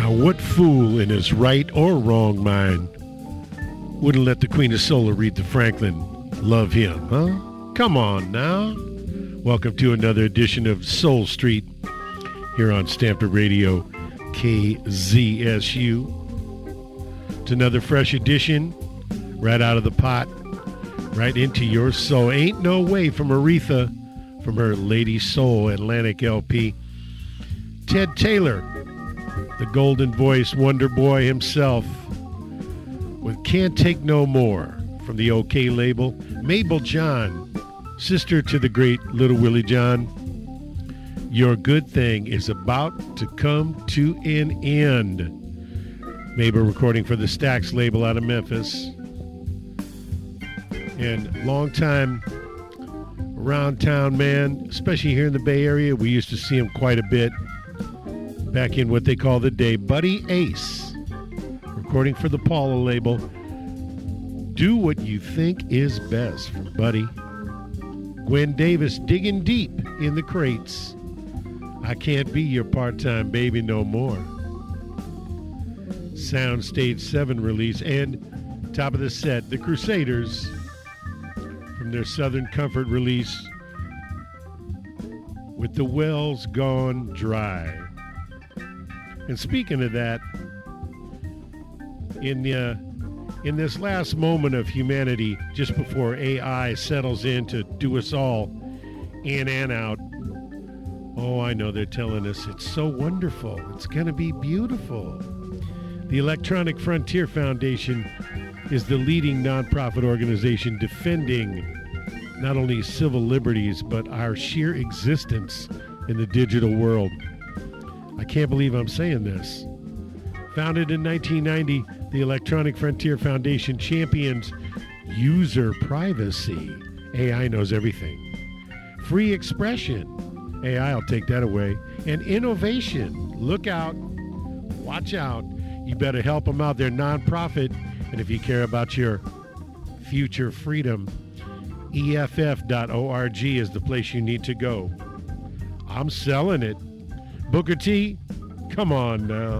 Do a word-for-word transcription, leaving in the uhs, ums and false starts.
Now, what fool in his right or wrong mind wouldn't let the Queen of Soul, Aretha Franklin, love him, huh? Come on now. Welcome to another edition of Soul Street here on Stanford Radio K Z S U. It's another fresh edition right out of the pot, right into your soul. Ain't No Way from Aretha from her Lady Soul Atlantic L P. Ted Taylor, the golden voice wonder boy himself, with Can't Take No More from the OK label. Mabel John, sister to the great Little Willie John. Your Good Thing is about to come to an end. Mabel recording for the Stax label out of Memphis. And longtime around town man, especially here in the Bay Area. We used to see him quite a bit back in what they call the day. Buddy Ace, recording for the Paula label. Do What You Think Is Best from Buddy. Gwen Davis digging deep in the crates. I Can't Be Your Part-Time Baby No More. Soundstage seven release. And top of the set, the Crusaders from their Southern Comfort release with The Wells Gone Dry. And speaking of that, in the, in this last moment of humanity, just before A I settles in to do us all in and out, oh, I know they're telling us it's so wonderful. It's going to be beautiful. The Electronic Frontier Foundation is the leading nonprofit organization defending not only civil liberties, but our sheer existence in the digital world. I can't believe I'm saying this. Founded in nineteen ninety, the Electronic Frontier Foundation champions user privacy. A I knows everything. Free expression. A I will take that away. And innovation. Look out. Watch out. You better help them out. They're nonprofit. And if you care about your future freedom, E F F dot org is the place you need to go. I'm selling it. Booker T, come on now.